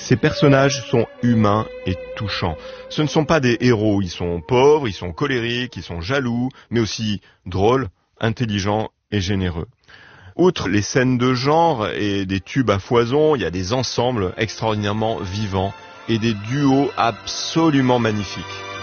Ces personnages sont humains et touchants. Ce ne sont pas des héros, ils sont pauvres, ils sont colériques, ils sont jaloux, mais aussi drôles, intelligents et généreux. Outre les scènes de genre et des tubes à foison, il y a des ensembles extraordinairement vivants et des duos absolument magnifiques.